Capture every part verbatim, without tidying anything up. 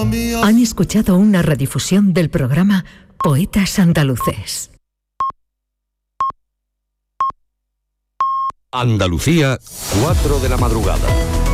mía. Han escuchado una redifusión del programa Poetas Andaluces. Andalucía, cuatro de la madrugada.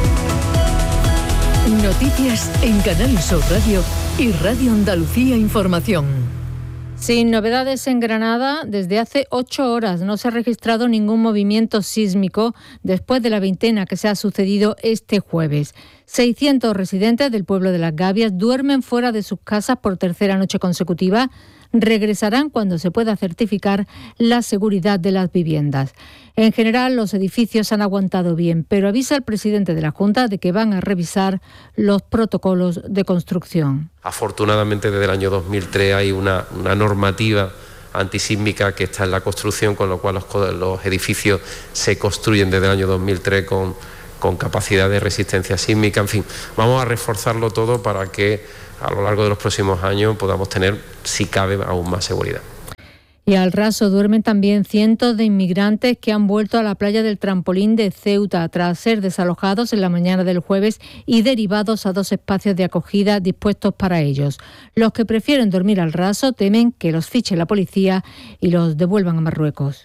Noticias en Canal Sur Radio y Radio Andalucía Información. Sin novedades en Granada, desde hace ocho horas no se ha registrado ningún movimiento sísmico después de la veintena que se ha sucedido este jueves. seiscientos residentes del pueblo de Las Gavias duermen fuera de sus casas por tercera noche consecutiva. Regresarán cuando se pueda certificar la seguridad de las viviendas. En general, los edificios han aguantado bien, pero avisa el presidente de la Junta de que van a revisar los protocolos de construcción. Afortunadamente, desde el año dos mil tres hay una, una normativa antisísmica que está en la construcción, con lo cual los, los edificios se construyen desde el año dos mil tres con, con capacidad de resistencia sísmica. En fin, vamos a reforzarlo todo para que a lo largo de los próximos años podamos tener, si cabe, aún más seguridad. Y al raso duermen también cientos de inmigrantes que han vuelto a la playa del Trampolín de Ceuta tras ser desalojados en la mañana del jueves y derivados a dos espacios de acogida dispuestos para ellos. Los que prefieren dormir al raso temen que los fiche la policía y los devuelvan a Marruecos.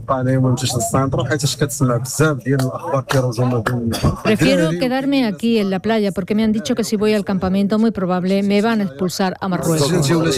Prefiero quedarme aquí en la playa porque me han dicho que si voy al campamento muy probable me van a expulsar a Marruecos.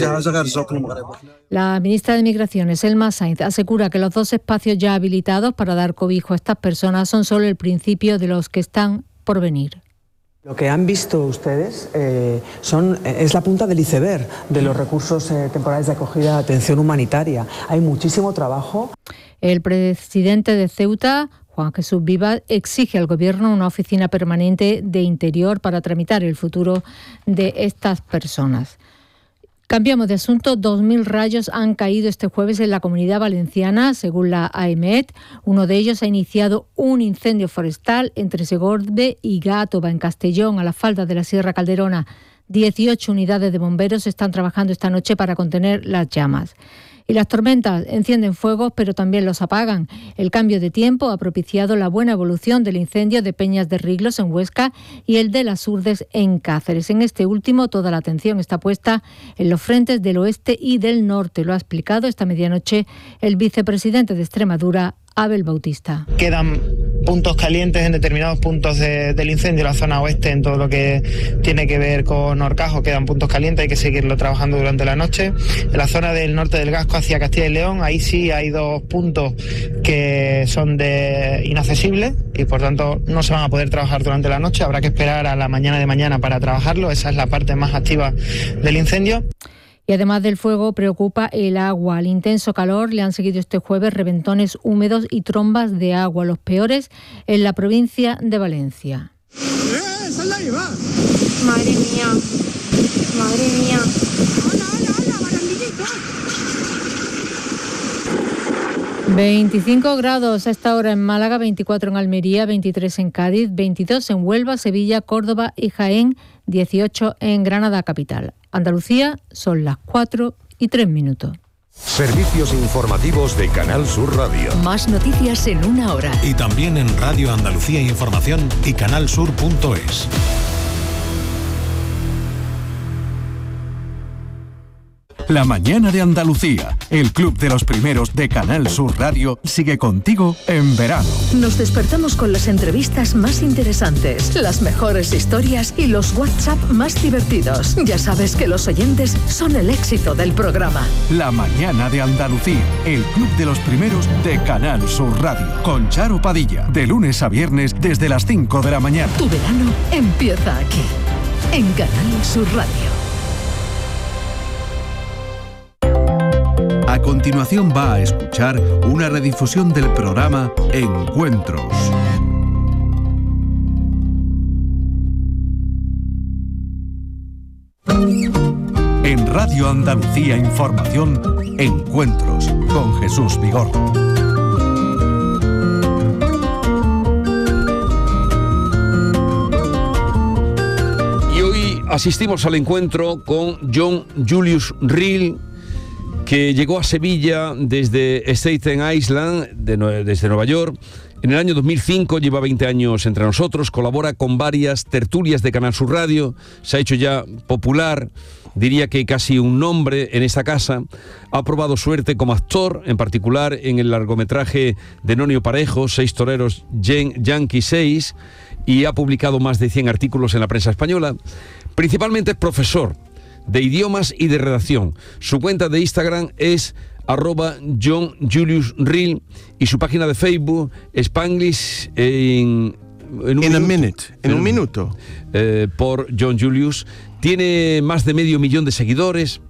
La ministra de Migraciones, Elma Sainz, asegura que los dos espacios ya habilitados para dar cobijo a estas personas son solo el principio de los que están por venir. Lo que han visto ustedes eh, son, es la punta del iceberg de los recursos eh, temporales de acogida de atención humanitaria. Hay muchísimo trabajo. El presidente de Ceuta, Juan Jesús Vivas, exige al Gobierno una oficina permanente de Interior para tramitar el futuro de estas personas. Cambiamos de asunto. dos mil rayos han caído este jueves en la Comunidad Valenciana, según la AEMET. Uno de ellos ha iniciado un incendio forestal entre Segorbe y Gátova, en Castellón, a las faldas de la Sierra Calderona. dieciocho unidades de bomberos están trabajando esta noche para contener las llamas. Y las tormentas encienden fuegos, pero también los apagan. El cambio de tiempo ha propiciado la buena evolución del incendio de Peñas de Riglos en Huesca y el de las Urdes en Cáceres. En este último, toda la atención está puesta en los frentes del oeste y del norte. Lo ha explicado esta medianoche el vicepresidente de Extremadura, Abel Bautista. Quedan puntos calientes en determinados puntos de, del incendio, la zona oeste, en todo lo que tiene que ver con Horcajo, quedan puntos calientes, hay que seguirlo trabajando durante la noche. En la zona del norte del Gasco hacia Castilla y León, ahí sí hay dos puntos que son de inaccesibles y por tanto no se van a poder trabajar durante la noche, habrá que esperar a la mañana de mañana para trabajarlo, esa es la parte más activa del incendio. Y además del fuego, preocupa el agua. Al intenso calor le han seguido este jueves reventones húmedos y trombas de agua, los peores en la provincia de Valencia. ¡Eh, esa es la Iva! Madre mía, madre mía. ¡Hola, hola, hola, barandillito! veinticinco grados a esta hora en Málaga, veinticuatro en Almería, veintitrés en Cádiz, veintidós en Huelva, Sevilla, Córdoba y Jaén, dieciocho en Granada capital. Andalucía, son las cuatro y tres minutos. Servicios informativos de Canal Sur Radio. Más noticias en una hora. Y también en Radio Andalucía Información y canalsur punto es. La mañana de Andalucía, el club de los primeros de Canal Sur Radio, sigue contigo en verano. Nos despertamos con las entrevistas más interesantes, las mejores historias y los WhatsApp más divertidos. Ya sabes que los oyentes son el éxito del programa. La mañana de Andalucía, el club de los primeros de Canal Sur Radio, con Charo Padilla, de lunes a viernes desde las cinco de la mañana. Tu verano empieza aquí, en Canal Sur Radio. A continuación va a escuchar una redifusión del programa Encuentros. En Radio Andalucía Información, Encuentros con Jesús Vigorra. Y hoy asistimos al encuentro con John Julius Reel, que llegó a Sevilla desde Staten Island, de, desde Nueva York, En el año dos mil cinco lleva veinte años entre nosotros, colabora con varias tertulias de Canal Sur Radio, se ha hecho ya popular, diría que casi un nombre en esta casa. Ha probado suerte como actor, en particular en el largometraje de Nonio Parejo, Seis toreros, Yankee seis, y ha publicado más de cien artículos en la prensa española. Principalmente es profesor de idiomas y de redacción. Su cuenta de Instagram es arroba John Julius Real y su página de Facebook Spanglish en, en un In minuto, a minute, en un minuto. Eh, por John Julius. Tiene más de medio millón de seguidores.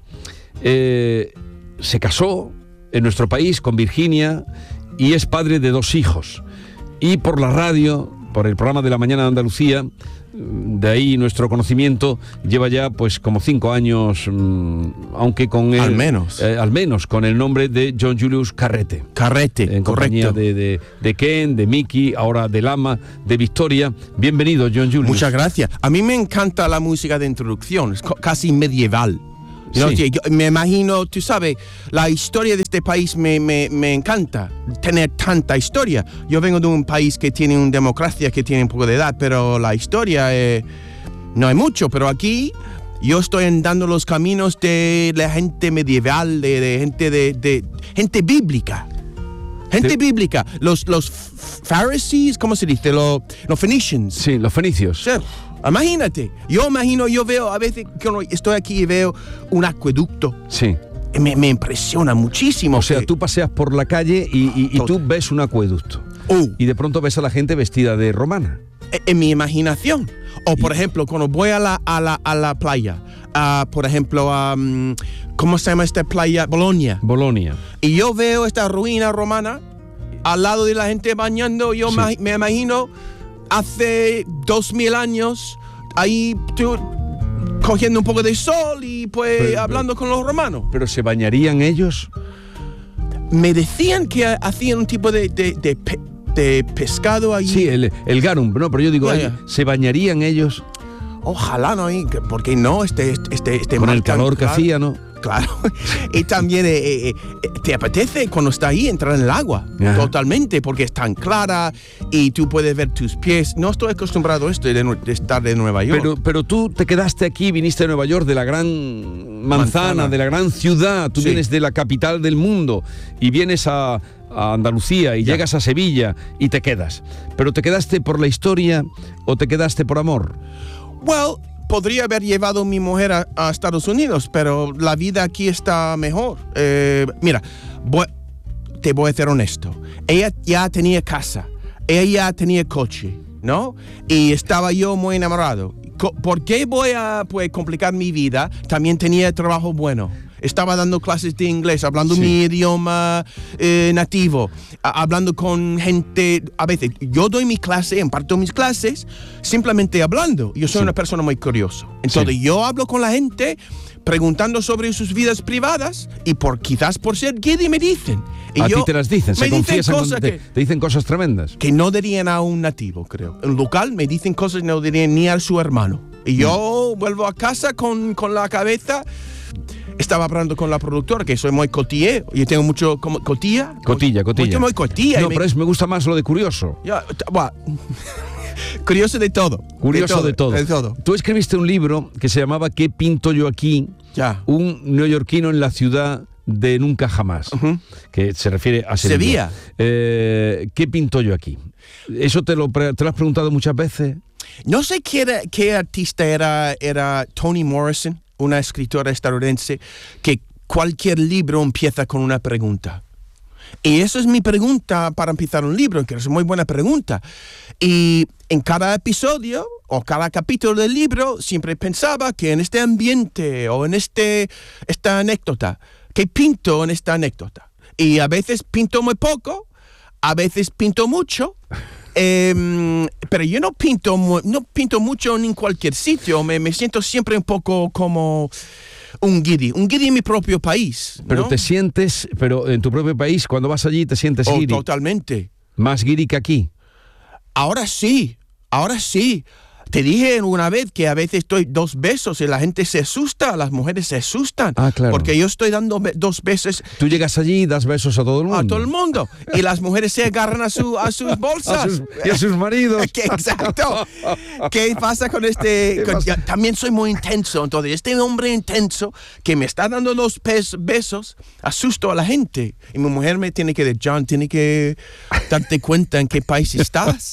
Eh, se casó en nuestro país con Virginia y es padre de dos hijos. Y por la radio, por el programa de la mañana de Andalucía, de ahí nuestro conocimiento, lleva ya pues como cinco años, mmm, aunque con el, al menos eh, al menos con el nombre de John Julius Carrete. Carrete, en compañía correcto. de, de, de Ken, de Mickey, ahora de Lama, de Victoria. Bienvenido, John Julius. Muchas gracias. A mí me encanta la música de introducción, es casi medieval. You know, Sí. yo me imagino, tú sabes, la historia de este país me, me, me encanta, tener tanta historia. Yo vengo de un país que tiene una democracia, que tiene un poco de edad, pero la historia eh, no hay mucho. Pero aquí yo estoy andando los caminos de la gente medieval, de, de gente de, de gente bíblica. Gente Te- bíblica, los, los pharisees, ¿cómo se dice? Los, los Phoenicians. Sí, los fenicios. O sea, imagínate, yo imagino, yo veo, a veces que estoy aquí y veo un acueducto. Sí. Me, me impresiona muchísimo. O sea, que- tú paseas por la calle y, y- y tú ves un acueducto. Oh, Y de pronto ves a la gente vestida de romana. en mi imaginación. O, por ejemplo, cuando voy a la, a la, a la playa, ah, por ejemplo, um, ¿cómo se llama esta playa? Bolonia. Bolonia. Y yo veo esta ruina romana al lado de la gente bañando. Yo Sí. ma- me imagino hace dos mil años ahí tú cogiendo un poco de sol y pues Pero- pero- hablando con los romanos. ¿Pero se bañarían ellos? Me decían que hacían un tipo de, de, de, pe- de pescado ahí. Sí, el, el garum. No, pero yo digo, Ya, ay, ya. ¿se bañarían ellos Ojalá no, y que- porque no, este, este, este con mar el tan calor que claro. hacía, no? Claro. Y también eh, eh, eh, te apetece cuando está ahí entrar en el agua. Ajá. Totalmente, porque es tan clara y tú puedes ver tus pies. No estoy acostumbrado a esto de, nue- de estar en Nueva York. Pero, pero tú te quedaste aquí, viniste de Nueva York, de la gran manzana, Manzana. de la gran ciudad. Tú Sí. vienes de la capital del mundo y vienes a, a Andalucía y Ya. llegas a Sevilla y te quedas. ¿Pero te quedaste por la historia o te quedaste por amor? Well, podría haber llevado a mi mujer a, a Estados Unidos, pero la vida aquí está mejor. Eh, mira, voy- te voy a ser honesto. Ella ya tenía casa, ella ya tenía coche, ¿no? Y estaba yo muy enamorado. Co- ¿Por qué voy a pues, complicar mi vida? También tenía trabajo bueno. Estaba dando clases de inglés, hablando Sí. mi idioma eh, nativo, a- hablando con gente. A veces yo doy mi clase, imparto mis clases, simplemente hablando. Yo soy Sí. una persona muy curiosa. Entonces Sí. yo hablo con la gente, preguntando sobre sus vidas privadas y por quizás por ser guiri me dicen. Y A yo- ti te las dicen, se me dicen confiesan, con- cosas te, que, te dicen cosas tremendas. que no dirían a un nativo, creo. En local me dicen cosas que no dirían ni a su hermano. Y yo Mm. vuelvo a casa con, con la cabeza. Estaba hablando con la productora, que soy muy cotillé. Yo tengo mucho como, cotilla. Cotilla, cotilla. Mucho muy cotilla. No, Y me- pero es, me gusta más lo de curioso. ya, t- buah. Curioso de todo. Curioso de todo. De todo. Tú escribiste un libro que se llamaba ¿Qué pinto yo aquí? Ya. Un neoyorquino en la ciudad de nunca jamás, Ujú. que se refiere a Sevilla. Sevilla. Eh, ¿Qué pinto yo aquí? ¿Eso te lo, pre- te lo has preguntado muchas veces? No sé qué, era- qué artista era, era Toni Morrison, una escritora estadounidense, que cualquier libro empieza con una pregunta. Y eso es mi pregunta para empezar un libro, que es una muy buena pregunta. Y en cada episodio o cada capítulo del libro siempre pensaba que en este ambiente o en este, esta anécdota, ¿qué pinto en esta anécdota? Y a veces pinto muy poco, a veces pinto mucho. Em, pero yo no pinto, mu- no pinto mucho en cualquier sitio. Me, me siento siempre un poco como un guiri, un guiri en mi propio país. Pero ¿no? te sientes, pero en tu propio país, cuando vas allí te sientes Oh, guiri. totalmente. Más guiri que aquí. Ahora sí, ahora sí. Te dije una vez que a veces doy dos besos y la gente se asusta, las mujeres se asustan. Ah, claro. Porque yo estoy dando be- dos besos. Tú llegas allí y das besos a todo el mundo. A todo el mundo. Y las mujeres se agarran a, su, a sus bolsas. A sus, y a sus maridos. ¿Qué, exacto. ¿Qué pasa con este? Con, pasa? También soy muy intenso. Entonces, este hombre intenso que me está dando dos pes- besos, asusto a la gente. Y mi mujer me tiene que decir, John, tiene que darte cuenta en qué país estás.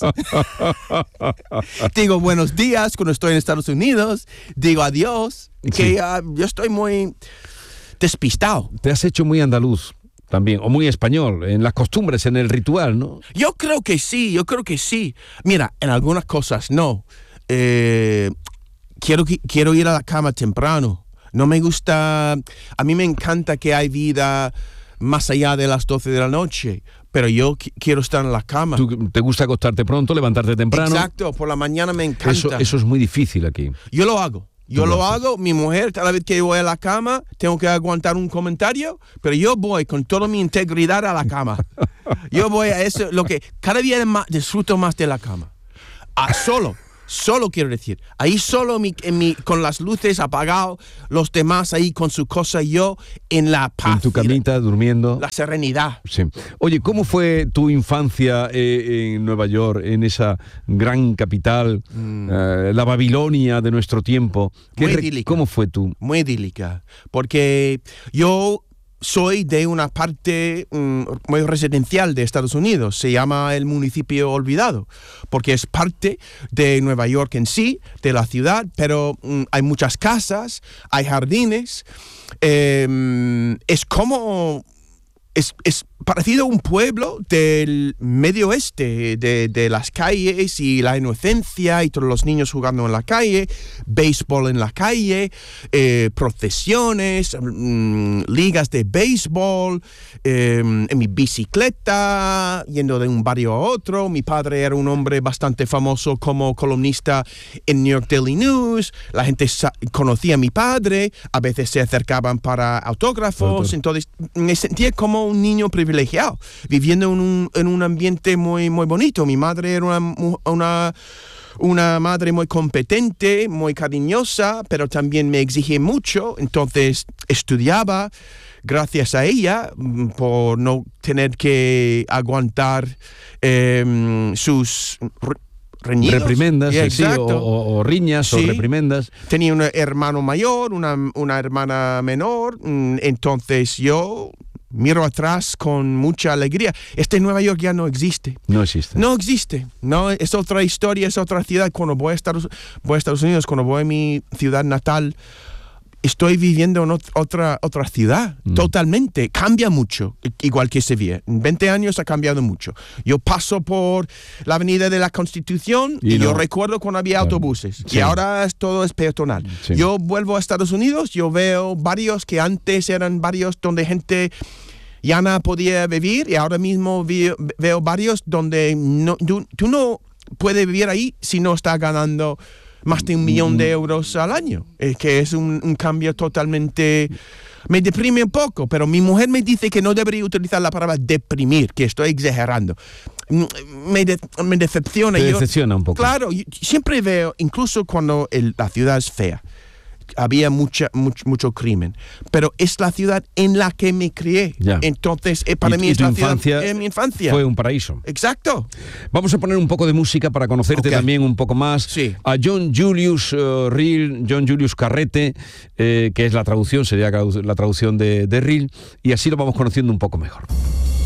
Digo buenos días cuando estoy en Estados Unidos. Digo adiós. Que Sí. uh, yo estoy muy despistado. Te has hecho muy andaluz también, o muy español, en las costumbres, en el ritual, ¿no? Yo creo que sí, yo creo que sí. Mira, en algunas cosas no. Eh, quiero, que- quiero ir a la cama temprano. No me gusta... A mí me encanta que hay vida más allá de las doce de la noche, pero yo qui- quiero estar en la cama. Tú, te gusta acostarte pronto, levantarte temprano. Exacto, por la mañana me encanta. Eso, eso es muy difícil aquí. Yo lo hago. Yo Tú lo lo haces. hago, mi mujer, cada vez que voy a la cama, tengo que aguantar un comentario, pero yo voy con toda mi integridad a la cama. Yo voy a eso, lo que cada día más, disfruto más de la cama. Ah, solo, solo quiero decir. Ahí solo mi, en mi, con las luces apagadas, los demás ahí con su cosa, yo en la paz. En tu camita, durmiendo. La serenidad. Sí. Oye, ¿cómo fue tu infancia eh, en Nueva York, en esa gran capital, Mm. eh, la Babilonia de nuestro tiempo? ¿Qué Muy re- idílica. ¿Cómo fue tú? Muy idílica, porque yo soy de una parte mm, muy residencial de Estados Unidos, se llama el municipio olvidado, porque es parte de Nueva York en sí, de la ciudad, pero mm, hay muchas casas, hay jardines, eh, es como... Es, es parecido a un pueblo del medio oeste, de, de las calles y la inocencia y todos los niños jugando en la calle, béisbol en la calle, eh, procesiones, mm, ligas de béisbol, eh, en mi bicicleta, yendo de un barrio a otro. Mi padre era un hombre bastante famoso como columnista en New York Daily News. La gente sa- conocía a mi padre, a veces se acercaban para autógrafos. Autógrafos. Entonces me sentía como un niño privilegiado, viviendo en un, en un ambiente muy, muy bonito. Mi madre era una, mu- una, una madre muy competente, muy cariñosa, pero también me exigía mucho. Entonces estudiaba gracias a ella, mm, por no tener que aguantar eh, sus... re- reñidos. Reprimendas, Yeah, sí, o, exacto. o- o riñas o Sí. reprimendas. Tenía un hermano mayor, una, una hermana menor, mm, entonces yo miro atrás con mucha alegría. Este Nueva York ya no existe. No existe. No existe. No, es otra historia, es otra ciudad. Cuando voy a Estados, voy a Estados Unidos, cuando voy a mi ciudad natal, estoy viviendo en ot- otra, otra ciudad, Mm. totalmente. Cambia mucho, i- igual que Sevilla. En veinte años ha cambiado mucho. Yo paso por la Avenida de la Constitución y, Y yo no. recuerdo cuando había Claro. autobuses. Sí. Y ahora es, todo es peatonal. Sí. Yo vuelvo a Estados Unidos, yo veo barrios que antes eran barrios donde gente ya no podía vivir, y ahora mismo vi- veo barrios donde no, tú, tú no puedes vivir ahí si no estás ganando más de un millón de euros al año. Es que es un, un cambio totalmente... Me deprime un poco, pero mi mujer me dice que no debería utilizar la palabra deprimir, que estoy exagerando. Mm, Me, de- me decepciona. Te Yo- decepciona un poco. Claro, yo siempre veo, incluso cuando el- la ciudad es fea, había mucha, mucho, mucho crimen, pero es la ciudad en la que me crié. Ya. Entonces, eh, para Y- mí y es tu la ciudad, infancia es mi infancia. Fue un paraíso. Exacto. Vamos a poner un poco de música para conocerte Ok. también un poco más. Sí. A John Julius eh, Reel, John Julius Carrete, eh, que es la traducción, sería la traducción de, de Reel, y así lo vamos conociendo un poco mejor.